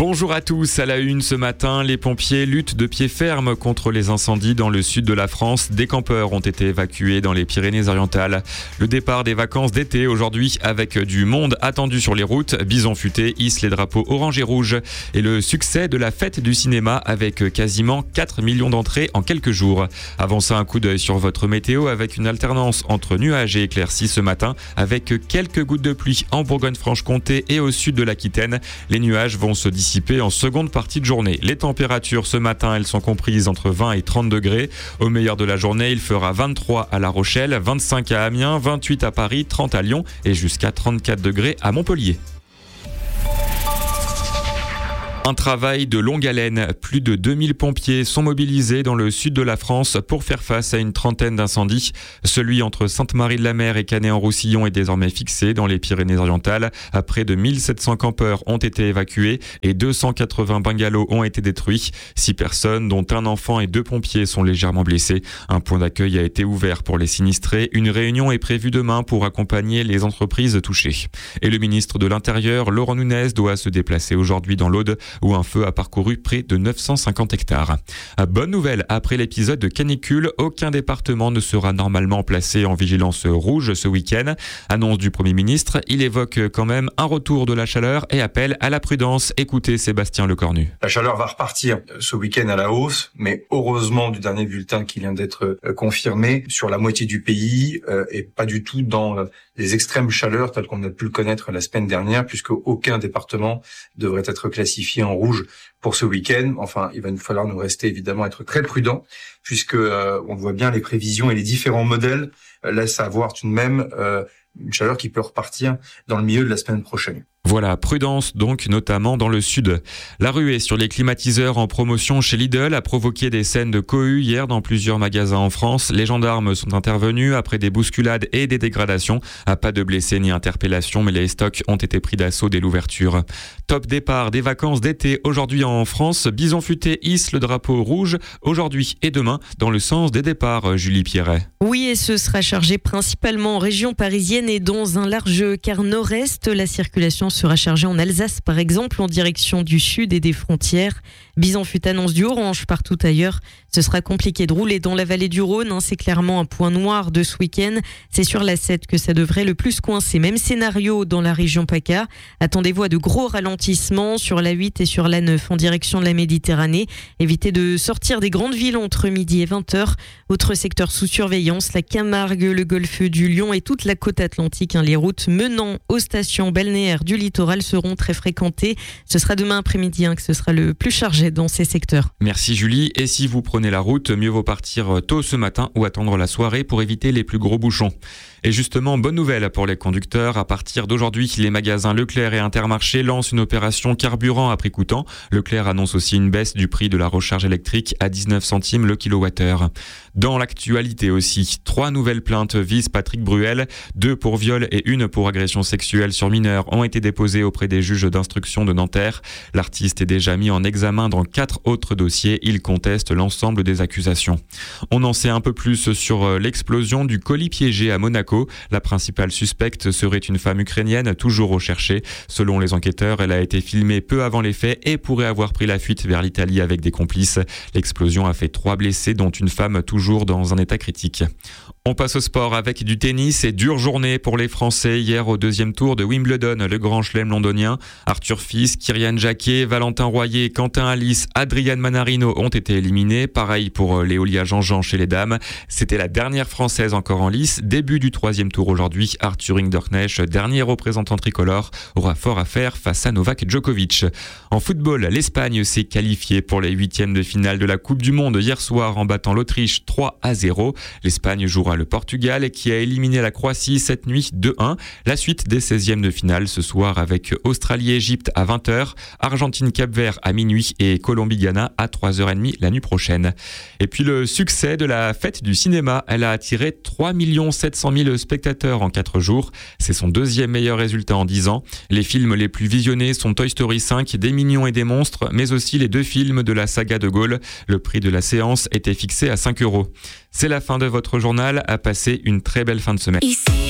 Bonjour à tous, à la une ce matin, les pompiers luttent de pied ferme contre les incendies dans le sud de la France. Des campeurs ont été évacués dans les Pyrénées-Orientales. Le départ des vacances d'été aujourd'hui avec du monde attendu sur les routes. Bison Futé hisse les drapeaux orange et rouge. Et le succès de la fête du cinéma avec quasiment 4 millions d'entrées en quelques jours. Avant ça, un coup d'œil sur votre météo avec une alternance entre nuages et éclaircies ce matin avec quelques gouttes de pluie en Bourgogne-Franche-Comté et au sud de l'Aquitaine. Les nuages vont se dissiper en seconde partie de journée. Les températures ce matin, elles sont comprises entre 20 et 30 degrés. Au meilleur de la journée, il fera 23 à La Rochelle, 25 à Amiens, 28 à Paris, 30 à Lyon et jusqu'à 34 degrés à Montpellier. Un travail de longue haleine. Plus de 2000 pompiers sont mobilisés dans le sud de la France pour faire face à une trentaine d'incendies. Celui entre Sainte-Marie-de-la-Mer et Canet-en-Roussillon est désormais fixé dans les Pyrénées-Orientales. Près de 1700 campeurs ont été évacués et 280 bungalows ont été détruits. 6 personnes, dont un enfant et 2 pompiers, sont légèrement blessés. Un point d'accueil a été ouvert pour les sinistrés. Une réunion est prévue demain pour accompagner les entreprises touchées. Et le ministre de l'Intérieur, Laurent Nunez, doit se déplacer aujourd'hui dans l'Aude, où un feu a parcouru près de 950 hectares. Bonne nouvelle, après l'épisode de canicule, aucun département ne sera normalement placé en vigilance rouge ce week-end. Annonce du Premier ministre, il évoque quand même un retour de la chaleur et appelle à la prudence. Écoutez Sébastien Lecornu. La chaleur va repartir ce week-end à la hausse, mais heureusement du dernier bulletin qui vient d'être confirmé sur la moitié du pays et pas du tout dans les extrêmes chaleurs telles qu'on a pu le connaître la semaine dernière, puisque aucun département devrait être classifié en rouge pour ce week-end. Enfin, il va nous falloir nous rester évidemment être très prudents, puisque on voit bien les prévisions et les différents modèles laissent avoir tout de même une chaleur qui peut repartir dans le milieu de la semaine prochaine. Voilà, prudence donc, notamment dans le sud. La ruée sur les climatiseurs en promotion chez Lidl a provoqué des scènes de cohue hier dans plusieurs magasins en France. Les gendarmes sont intervenus après des bousculades et des dégradations. Pas de blessés ni interpellations, mais les stocks ont été pris d'assaut dès l'ouverture. Top départ des vacances d'été aujourd'hui en France. Bison Futé hisse le drapeau rouge aujourd'hui et demain dans le sens des départs, Julie Pierret. Oui, et ce sera chargé principalement en région parisienne et dans un large quart nord-est. La circulation sera chargée en Alsace, par exemple, en direction du sud et des frontières. Bison Futé annonce du orange partout ailleurs. Ce sera compliqué de rouler dans la vallée du Rhône. C'est clairement un point noir de ce week-end. C'est sur la 7 que ça devrait le plus coincer. Même scénario dans la région PACA. Attendez-vous à de gros ralentissements sur la 8 et sur la 9 en direction de la Méditerranée. Évitez de sortir des grandes villes entre midi et 20h. Autre secteur sous surveillance, la Camargue, le golfe du Lion et toute la côte atlantique. Les routes menant aux stations balnéaires du littoral seront très fréquentées. Ce sera demain après-midi que ce sera le plus chargé dans ces secteurs. Merci Julie. Et si vous prenez la route, mieux vaut partir tôt ce matin ou attendre la soirée pour éviter les plus gros bouchons. Et justement, bonne nouvelle pour les conducteurs. À partir d'aujourd'hui, les magasins Leclerc et Intermarché lancent une opération carburant à prix coûtant. Leclerc annonce aussi une baisse du prix de la recharge électrique à 19 centimes le kilowattheure. Dans l'actualité aussi, 3 nouvelles plaintes visent Patrick Bruel. 2 pour viol et 1 pour agression sexuelle sur mineurs ont été déposées auprès des juges d'instruction de Nanterre. L'artiste est déjà mis en examen dans 4 autres dossiers. Il conteste l'ensemble des accusations. On en sait un peu plus sur l'explosion du colis piégé à Monaco. La principale suspecte serait une femme ukrainienne toujours recherchée. Selon les enquêteurs, elle a été filmée peu avant les faits et pourrait avoir pris la fuite vers l'Italie avec des complices. L'explosion a fait 3 blessés, dont une femme toujours dans un état critique. On passe au sport avec du tennis et dure journée pour les Français hier au 2e tour de Wimbledon, le grand chelem londonien. Arthur Fils, Kyrian Jacquet, Valentin Royer, Quentin Alice, Adrian Manarino ont été éliminés. Pareil pour Léolia Jean-Jean chez les dames. C'était la dernière Française encore en lice. Début du 3e tour aujourd'hui. Arthur Hinderknecht, dernier représentant tricolore, aura fort à faire face à Novak Djokovic. En football, l'Espagne s'est qualifiée pour les 8e de finale de la Coupe du Monde hier soir en battant l'Autriche 3-0. L'Espagne jouera le Portugal qui a éliminé la Croatie cette nuit 2-1. La suite des 16e de finale ce soir avec Australie-Égypte à 20h, Argentine-Cap-Vert à minuit et Colombie-Ghana à 3h30 la nuit prochaine. Et puis le succès de la fête du cinéma, elle a attiré 3 700 000 spectateurs en 4 jours. C'est son 2e meilleur résultat en 10 ans. Les films les plus visionnés sont Toy Story 5, Des Mignons et des Monstres, mais aussi les 2 films de la saga de Gaulle. Le prix de la séance était fixé à 5 €. C'est la fin de votre journal. À passer une très belle fin de semaine.